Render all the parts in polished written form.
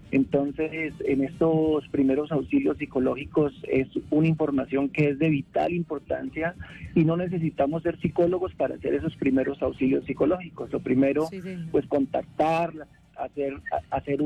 Entonces, en estos primeros auxilios psicológicos es una información que es de vital importancia y no necesitamos ser psicólogos para hacer esos primeros auxilios psicológicos. Lo primero, Sí, señor. pues contactar, hacer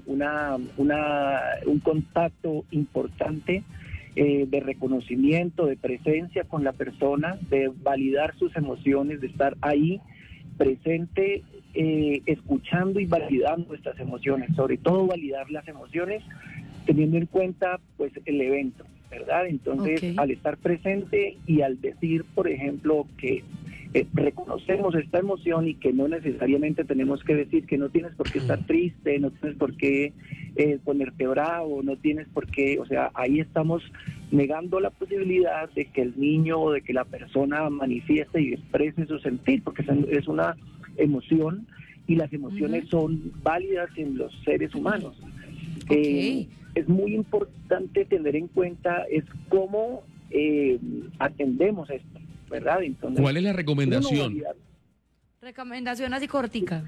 un contacto importante de reconocimiento, de presencia con la persona, de validar sus emociones, de estar ahí presente, escuchando y validando estas emociones, sobre todo validar las emociones teniendo en cuenta pues el evento, ¿verdad? Entonces, al estar presente y al decir, por ejemplo, que reconocemos esta emoción y que no necesariamente tenemos que decir que no tienes por qué estar triste, no tienes por qué ponerte bravo, no tienes por qué, o sea, ahí estamos negando la posibilidad de que el niño o de que la persona manifieste y exprese su sentir, porque es una emoción y las emociones son válidas en los seres humanos. Es muy importante tener en cuenta es cómo atendemos esto, ¿verdad? Entonces, ¿cuál es la recomendación? Recomendación así cortica.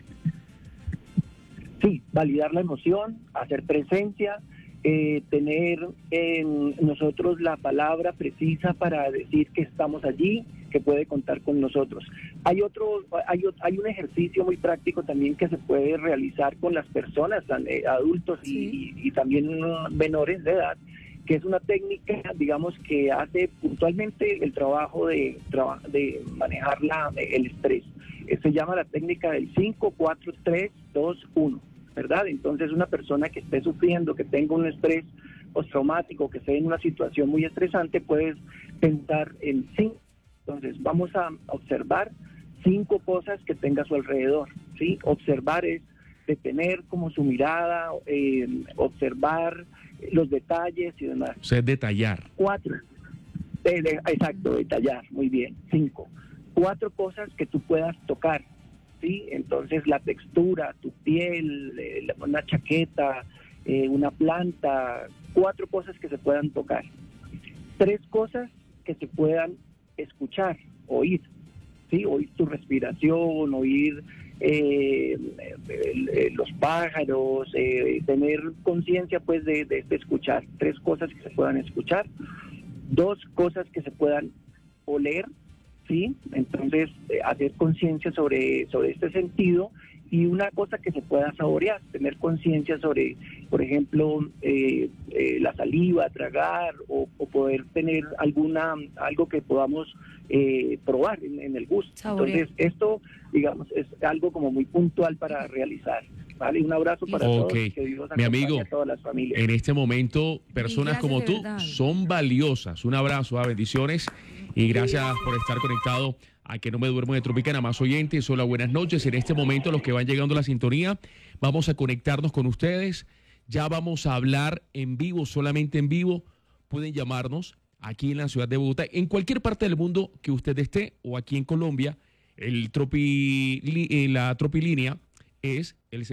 Sí, validar la emoción, hacer presencia, tener en nosotros la palabra precisa para decir que estamos allí, que puede contar con nosotros. Hay un ejercicio muy práctico también que se puede realizar con las personas, adultos y también menores de edad, que es una técnica, digamos, que hace puntualmente el trabajo de manejar el estrés. Se llama la técnica del 5, 4, 3, 2, 1, ¿verdad? Entonces, una persona que esté sufriendo, que tenga un estrés postraumático, que esté en una situación muy estresante, puede pensar en 5. Entonces, vamos a observar 5 cosas que tenga a su alrededor, ¿sí? Observar es detener como su mirada, observar los detalles y demás. O sea, es detallar. 4. Exacto, detallar, muy bien. 5. 4 cosas que tú puedas tocar, ¿sí? Entonces, la textura, tu piel, una chaqueta, una planta, 4 cosas que se puedan tocar. 3 cosas que se puedan escuchar, oír, ¿sí? Oír tu respiración, oír los pájaros, tener conciencia pues de escuchar. 3 cosas que se puedan escuchar, 2 cosas que se puedan oler, ¿sí? Entonces, hacer conciencia sobre este sentido, y una cosa que se pueda saborear, tener conciencia sobre, por ejemplo, la saliva, tragar o poder tener algo que podamos probar en el gusto. Saborear. Entonces, esto, digamos, es algo como muy puntual para realizar. ¿Vale? Un abrazo para todos. Que Dios Mi acompañe amigo, a todas las familias. en este momento, personas gracias, como de tú verdad. son valiosas. Un abrazo, bendiciones y gracias por estar conectado a Que No Me Duermo de Tropicana. Más oyentes, hola, buenas noches. En este momento, los que van llegando a la sintonía, vamos a conectarnos con ustedes. Ya vamos a hablar en vivo, solamente en vivo. Pueden llamarnos aquí en la ciudad de Bogotá, en cualquier parte del mundo que usted esté, o aquí en Colombia. La Tropilínea es el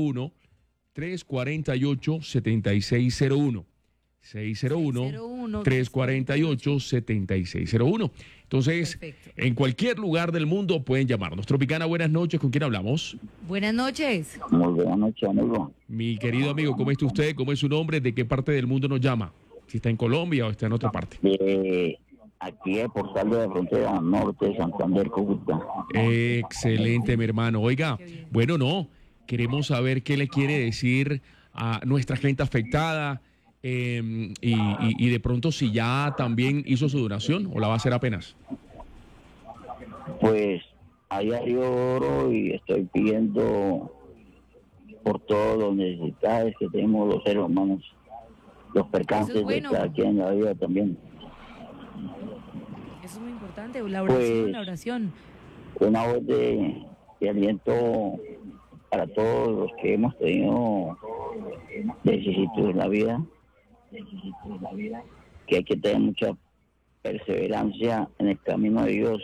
601-348-7601. 601-348-7601. Entonces, Perfecto. en cualquier lugar del mundo pueden llamarnos. Tropicana, buenas noches. ¿Con quién hablamos? Buenas noches. Muy buenas noches, amigo. Mi querido amigo, ¿cómo está usted? ¿Cómo es su nombre? ¿De qué parte del mundo nos llama? Si está en Colombia o está en otra parte. Aquí es Portal de la Frontera Norte, Santander, Cúcuta. Excelente, mi hermano. Oiga, bueno, no, queremos saber qué le quiere decir a nuestra gente afectada, y de pronto si ya también hizo su donación o la va a hacer apenas. Pues ayer yo oro y estoy pidiendo por todos los necesidades que tenemos los seres humanos, los percances bueno. de cada quien en la vida también. Eso es muy importante, la oración, Pues, la oración. Una voz de aliento para todos los que hemos tenido vicisitudes en la vida, que hay que tener mucha perseverancia en el camino de Dios,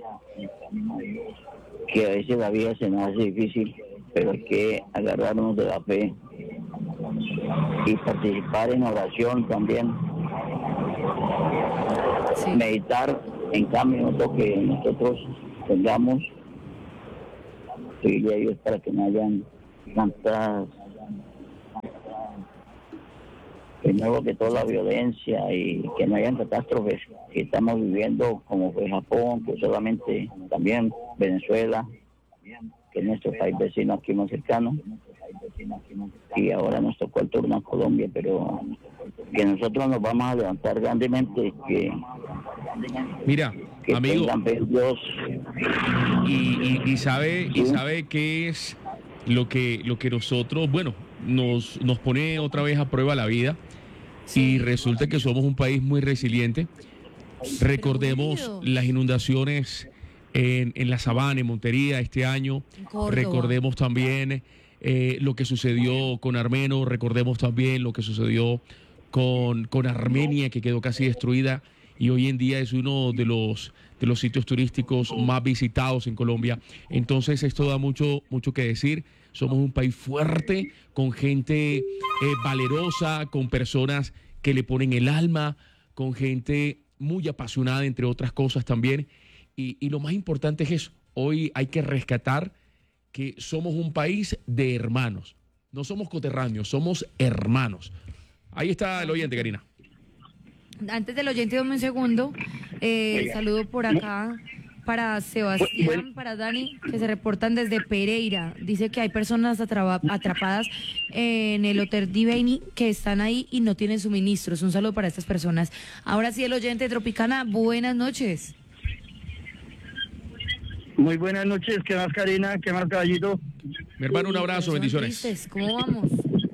que a veces la vida se nos hace difícil, pero hay que agarrarnos de la fe y participar en oración también, Sí. meditar en cada minuto que nosotros tengamos, pedirle a Dios para que no hayan tantas primero que todo la violencia y que no hayan catástrofes que estamos viviendo, como fue Japón, que solamente también Venezuela, que es nuestro país vecino aquí más cercano, y ahora nos tocó el turno a Colombia, pero que nosotros nos vamos a levantar grandemente, Mira, que amigo, tengan fe en Dios. y sabe qué es lo que nosotros, bueno, nos pone otra vez a prueba la vida, y resulta que somos un país muy resiliente. Recordemos Pero, las inundaciones en la Sabana, en Montería este año. En Córdoba. Recordemos también lo que sucedió con Armeno. Recordemos también lo que sucedió con Armenia, que quedó casi destruida y hoy en día es uno de los sitios turísticos más visitados en Colombia. Entonces esto da mucho que decir. Somos un país fuerte, con gente valerosa, con personas que le ponen el alma, con gente muy apasionada, entre otras cosas también. Y lo más importante es eso. Hoy hay que rescatar que somos un país de hermanos. No somos coterráneos, somos hermanos. Ahí está el oyente, Karina. Antes del oyente, dame un segundo. Saludo por acá para Sebastián, para Dani, que se reportan desde Pereira. Dice que hay personas atrapadas en el Hotel Diveni que están ahí y no tienen suministros. Un saludo para estas personas. Ahora sí, el oyente de Tropicana, buenas noches. Muy buenas noches, ¿qué más, Karina? ¿Qué más, caballito? Mi hermano, un abrazo, bendiciones. Tristes, ¿cómo vamos?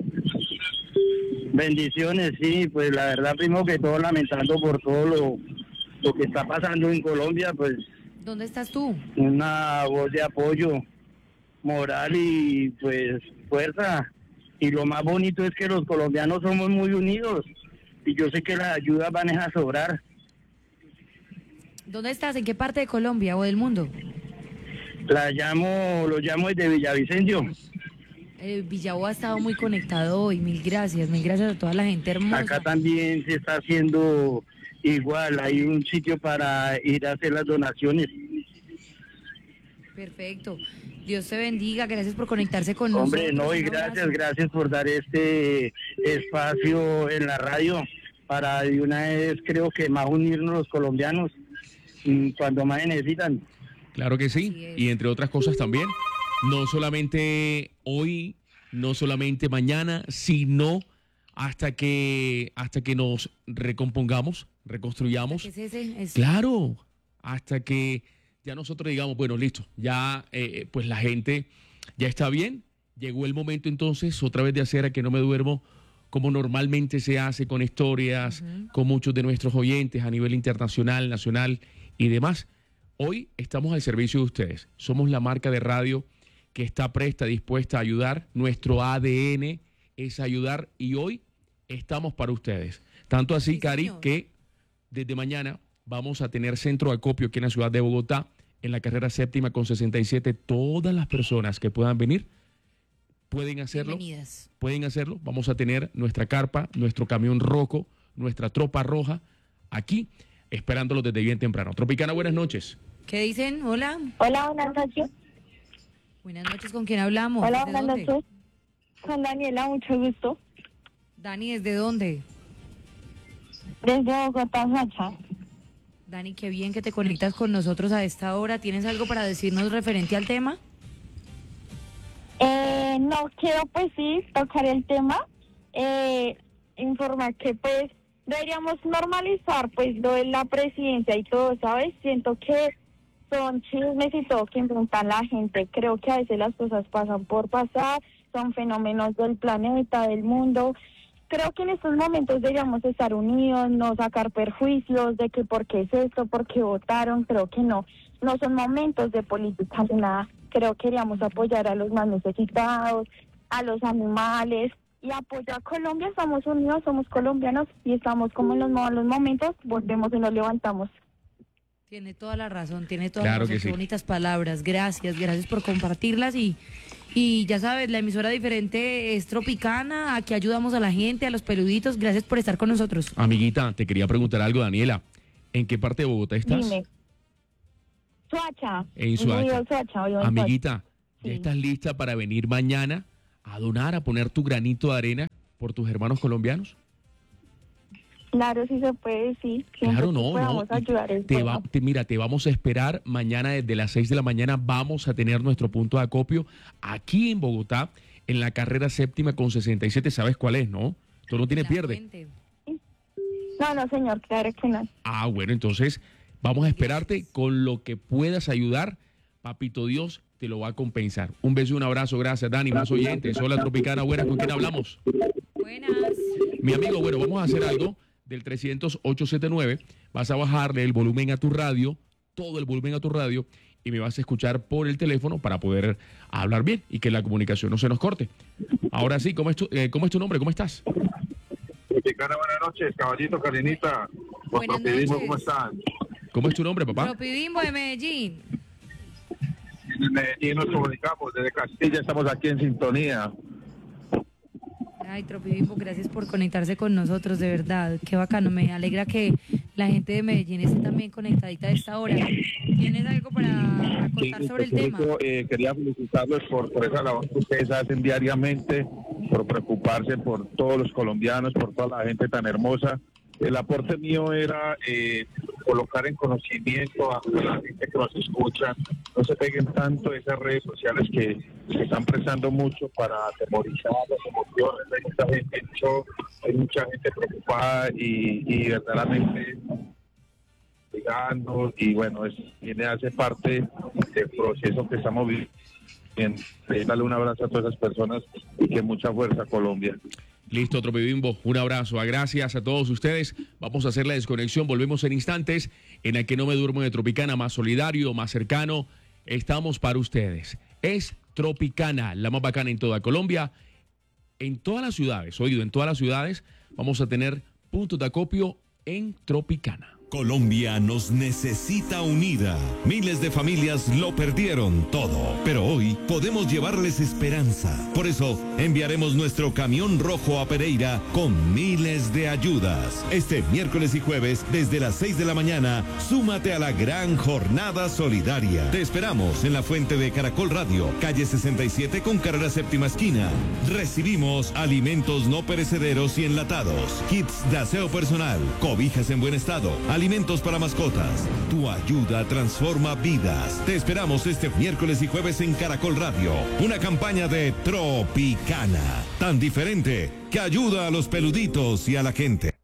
Bendiciones, sí, pues la verdad, primero que todo, lamentando por todo lo que está pasando en Colombia, pues ¿Dónde estás tú? una voz de apoyo moral y pues fuerza. Y lo más bonito es que los colombianos somos muy unidos y yo sé que las ayudas van a sobrar. ¿Dónde estás? ¿En qué parte de Colombia o del mundo? Lo llamo desde Villavicencio. Villavo ha estado muy conectado hoy. Mil gracias a toda la gente hermosa. Acá también se está haciendo igual, hay un sitio para ir a hacer las donaciones. Perfecto. Dios te bendiga. Gracias por conectarse con Hombre, nosotros. no, y Un abrazo. gracias por dar este espacio en la radio para de una vez, creo que más unirnos los colombianos cuando más necesitan. Claro que sí, Así es. y entre otras cosas también, no solamente hoy, no solamente mañana, sino hasta que nos recompongamos, reconstruyamos. ¿Qué es ese? Claro, hasta que ya nosotros digamos, bueno, listo, ya pues la gente ya está bien, llegó el momento entonces otra vez de hacer A Que No Me Duermo como normalmente se hace, con historias, con muchos de nuestros oyentes a nivel internacional, nacional y demás. Hoy estamos al servicio de ustedes. Somos la marca de radio que está presta, dispuesta a ayudar. Nuestro ADN es ayudar y hoy estamos para ustedes. Tanto así, Sí, Cari, señor. que desde mañana vamos a tener centro de acopio aquí en la ciudad de Bogotá, en la carrera séptima con 67. Todas las personas que puedan venir pueden hacerlo. Bienvenidas. Pueden hacerlo. Vamos a tener nuestra carpa, nuestro camión roco, nuestra tropa roja aquí, esperándolos desde bien temprano. Tropicana, buenas noches. ¿Qué dicen? Hola. Hola, buenas noches. Buenas noches, ¿con quién hablamos? Hola, ¿Desde buenas dónde? noches. Con Daniela, mucho gusto. Dani, ¿desde dónde? Desde Bogotá, Sacha. Dani, qué bien que te conectas con nosotros a esta hora. ¿Tienes algo para decirnos referente al tema? No quiero, pues sí, tocar el tema. Informar que, pues, deberíamos normalizar, pues, lo de la presidencia y todo, ¿sabes? Siento que son chismes y todo que inventan la gente. Creo que a veces las cosas pasan por pasar, son fenómenos del planeta, del mundo. Creo que en estos momentos deberíamos estar unidos, no sacar perjuicios de que por qué es esto, por qué votaron. Creo que no son momentos de política ni nada. Creo que queríamos apoyar a los más necesitados, a los animales y apoyar a Colombia. Estamos unidos, somos colombianos y estamos como en los malos momentos, volvemos y nos levantamos. Tiene toda la razón, tiene toda Claro la razón. que Qué sí. bonitas palabras. Gracias por compartirlas y ya sabes, la emisora diferente es Tropicana. Aquí ayudamos a la gente, a los peluditos. Gracias por estar con nosotros. Amiguita, te quería preguntar algo, Daniela. ¿En qué parte de Bogotá estás? Dime. Soacha. En Yo vivo Soacha. en Soacha, vivo en Amiguita, ¿ya Sí. estás lista para venir mañana a donar, a poner tu granito de arena por tus hermanos colombianos? Claro, sí se puede, sí. Claro, no, podamos ayudar es bueno. Mira, te vamos a esperar mañana desde las 6 de la mañana. Vamos a tener nuestro punto de acopio aquí en Bogotá, en la carrera séptima con 67. ¿Sabes cuál es, no? Tú no tienes pierde. No, señor, claro que no. Ah, bueno, entonces vamos a esperarte con lo que puedas ayudar. Papito Dios te lo va a compensar. Un beso y un abrazo. Gracias, Dani. Más oyentes. Hola, Tropicana. Buenas, ¿con quién hablamos? Buenas. Mi amigo, bueno, vamos a hacer algo. Del 300-879, vas a bajarle el volumen a tu radio, todo el volumen a tu radio, y me vas a escuchar por el teléfono para poder hablar bien y que la comunicación no se nos corte. Ahora sí, ¿cómo es tu nombre? ¿Cómo estás? Tropicana, buenas noches, caballito, Karinita. Buenas noches. ¿Cómo están? ¿Cómo es tu nombre, papá? Tropibimbo de Medellín. En Medellín nos comunicamos, desde Castilla estamos aquí en sintonía. Ay, Tropibimbo, gracias por conectarse con nosotros, de verdad, qué bacano, me alegra que la gente de Medellín esté también conectadita a esta hora. ¿Tienes algo para contar sobre el tema? Quería felicitarlos por esa labor que ustedes hacen diariamente, por preocuparse por todos los colombianos, por toda la gente tan hermosa. El aporte mío era colocar en conocimiento a la gente que nos escucha, no se peguen tanto esas redes sociales que se están prestando mucho para atemorizar las emociones. Hay mucha gente preocupada y verdaderamente ligando, y bueno, hace parte del proceso que estamos viviendo. Darle un abrazo a todas esas personas y que mucha fuerza, Colombia. Listo, Tropibimbo, un abrazo. Gracias a todos ustedes. Vamos a hacer la desconexión. Volvemos en instantes en el que no me duermo de Tropicana, más solidario, más cercano. Estamos para ustedes. Es Tropicana, la más bacana en toda Colombia. En todas las ciudades, en todas las ciudades vamos a tener puntos de acopio en Tropicana. Colombia nos necesita unida. Miles de familias lo perdieron todo, pero hoy podemos llevarles esperanza. Por eso enviaremos nuestro camión rojo a Pereira con miles de ayudas. Este miércoles y jueves desde las 6 de la mañana, súmate a la gran jornada solidaria. Te esperamos en la fuente de Caracol Radio, calle 67 con carrera séptima esquina. Recibimos alimentos no perecederos y enlatados, kits de aseo personal, cobijas en buen estado, alimentos para mascotas. Tu ayuda transforma vidas. Te esperamos este miércoles y jueves en Caracol Radio. Una campaña de Tropicana, tan diferente que ayuda a los peluditos y a la gente.